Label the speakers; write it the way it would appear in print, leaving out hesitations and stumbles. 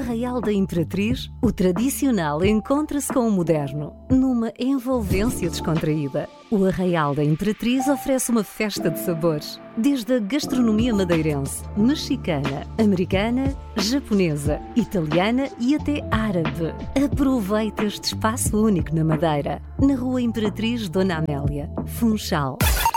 Speaker 1: Arraial da Imperatriz, o tradicional encontra-se com o moderno, numa envolvência descontraída. O Arraial da Imperatriz oferece uma festa de sabores, desde a gastronomia madeirense, mexicana, americana, japonesa, italiana e até árabe. Aproveite este espaço único na Madeira, na Rua Imperatriz Dona Amélia, Funchal.